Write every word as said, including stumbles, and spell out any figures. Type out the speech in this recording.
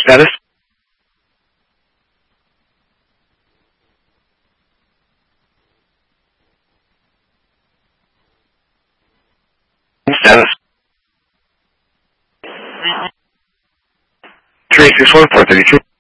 status? Status. three six one four thirty two.